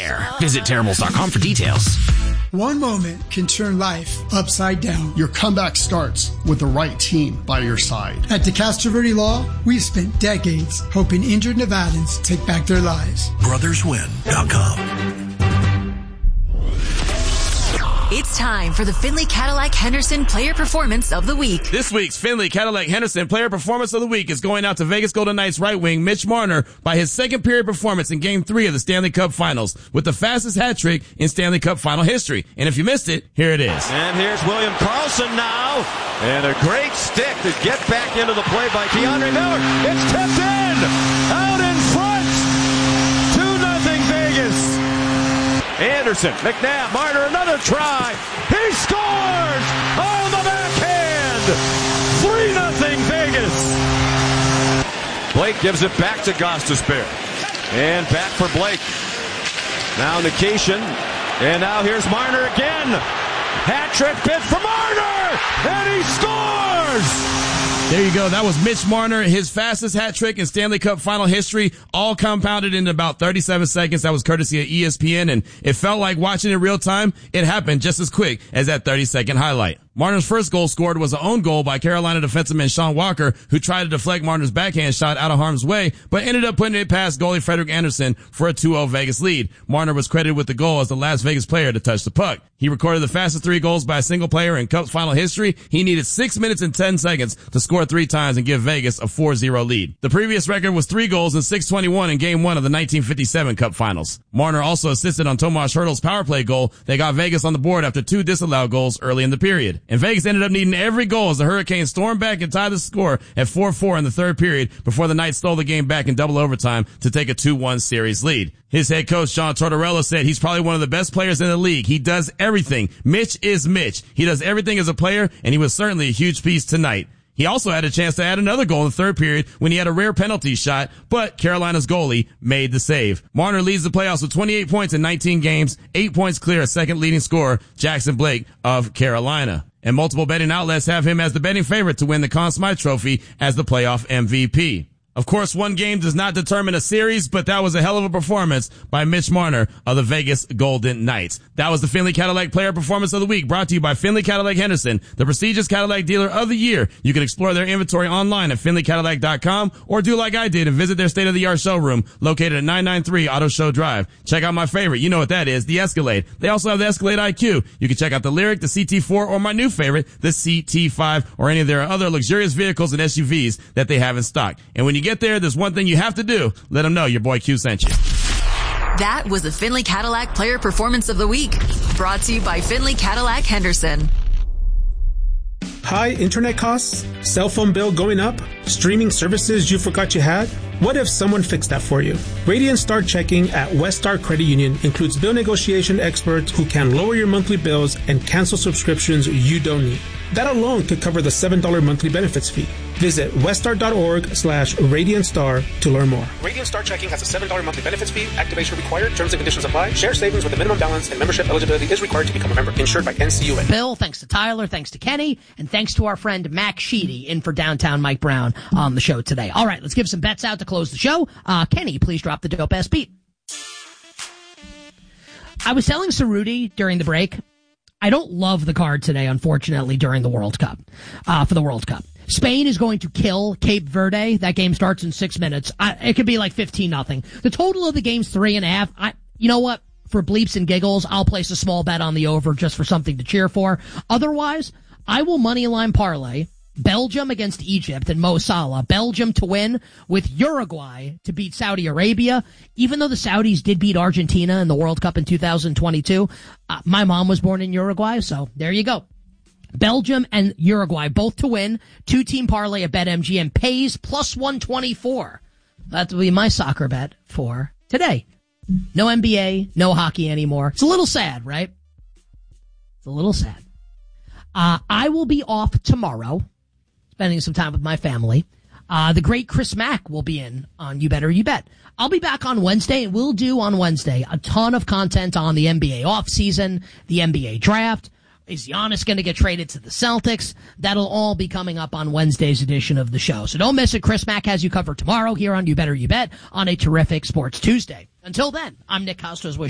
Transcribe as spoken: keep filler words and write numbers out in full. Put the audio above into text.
fire. Visit Terribles dot com for details. One moment can turn life upside down. Your comeback starts with the right team by your side. At DeCastroverde Law, we've spent decades helping injured Nevadans take back their lives. brothers win dot com. It's time for the Findlay Cadillac Henderson Player Performance of the Week. This week's Findlay Cadillac Henderson Player Performance of the Week is going out to Vegas Golden Knights right wing Mitch Marner by his second period performance in Game three of the Stanley Cup Finals with the fastest hat trick in Stanley Cup Final history. And if you missed it, here it is. And here's William Karlsson now. And a great stick to get back into the play by Keandre Miller. It's tipped in! Out in front! two nothing Vegas. Anderson, McNabb, Marner, another try. He scores on the backhand. three nothing Vegas. Blake gives it back to Gostisbehere. And back for Blake. Now Nikishin. And now here's Marner again. Hat trick pitch for Marner. And he scores. There you go. That was Mitch Marner, his fastest hat trick in Stanley Cup final history, all compounded in about thirty-seven seconds. That was courtesy of E S P N, and it felt like watching it real time. It happened just as quick as that thirty second highlight. Marner's first goal scored was an own goal by Carolina defenseman Sean Walker, who tried to deflect Marner's backhand shot out of harm's way, but ended up putting it past goalie Frederik Andersen for a two oh Vegas lead. Marner was credited with the goal as the last Vegas player to touch the puck. He recorded the fastest three goals by a single player in Cup's final history. He needed six minutes and ten seconds to score three times and give Vegas a four zero lead. The previous record was three goals in six twenty-one in Game one of the nineteen fifty-seven Cup Finals. Marner also assisted on Tomas Hertl's power play goal that got Vegas on the board after two disallowed goals early in the period. And Vegas ended up needing every goal as the Hurricanes stormed back and tied the score at four four in the third period before the Knights stole the game back in double overtime to take a two one series lead. His head coach, John Tortorella, said he's probably one of the best players in the league. He does everything. Mitch is Mitch. He does everything as a player, and he was certainly a huge piece tonight. He also had a chance to add another goal in the third period when he had a rare penalty shot, but Carolina's goalie made the save. Marner leads the playoffs with twenty-eight points in nineteen games, eight points clear of second leading scorer, Jackson Blake of Carolina. And multiple betting outlets have him as the betting favorite to win the Conn Smythe Trophy as the playoff M V P. Of course, one game does not determine a series, but that was a hell of a performance by Mitch Marner of the Vegas Golden Knights. That was the Findlay Cadillac Player Performance of the Week, brought to you by Findlay Cadillac Henderson, the prestigious Cadillac dealer of the year. You can explore their inventory online at Findlay Cadillac dot com or do like I did and visit their state-of-the-art showroom located at nine ninety-three Auto Show Drive. Check out my favorite, you know what that is, the Escalade. They also have the Escalade I Q. You can check out the Lyriq, the C T four, or my new favorite, the C T five, or any of their other luxurious vehicles and S U Vs that they have in stock. And when you get there, there's one thing you have to do. Let them know your boy Q sent you. That was the Findlay Cadillac Player Performance of the Week, brought to you by Findlay Cadillac Henderson. High internet costs? Cell phone bill going up? Streaming services you forgot you had? What if someone fixed that for you? Radiant Star Checking at West Star Credit Union includes bill negotiation experts who can lower your monthly bills and cancel subscriptions you don't need. That alone could cover the seven dollars monthly benefits fee. Visit weststar.org slash Radiant Star to learn more. Radiant Star Checking has a seven dollars monthly benefits fee. Activation required. Terms and conditions apply. Share savings with a minimum balance and membership eligibility is required to become a member. Insured by N C U A. Bill, thanks to Tyler, thanks to Kenny, and thanks to our friend Mac Sheedy in for downtown Mike Brown on the show today. All right, let's give some bets out to close the show. Uh, Kenny, please drop the dope-ass beat. I was telling Cerruti during the break, I don't love the card today, unfortunately, during the World Cup, uh, for the World Cup. Spain is going to kill Cape Verde. That game starts in six minutes. I, it could be like fifteen nothing. The total of the game's three and a half. I, you know what? For bleeps and giggles, I'll place a small bet on the over just for something to cheer for. Otherwise, I will moneyline parlay Belgium against Egypt and Mo Salah. Belgium to win with Uruguay to beat Saudi Arabia. Even though the Saudis did beat Argentina in the World Cup in two thousand twenty-two, uh, my mom was born in Uruguay, so there you go. Belgium and Uruguay both to win. Two-team parlay at BetMGM pays plus one twenty-four. That will be my soccer bet for today. No N B A, no hockey anymore. It's a little sad, right? It's a little sad. Uh, I will be off tomorrow, spending some time with my family. Uh, the great Chris Mack will be in on You Better You Bet. I'll be back on Wednesday, and we'll do on Wednesday a ton of content on the N B A offseason, the N B A draft. Is Giannis going to get traded to the Celtics? That'll all be coming up on Wednesday's edition of the show. So don't miss it. Chris Mack has you covered tomorrow here on You Better You Bet on a terrific Sports Tuesday. Until then, I'm Nick Costos.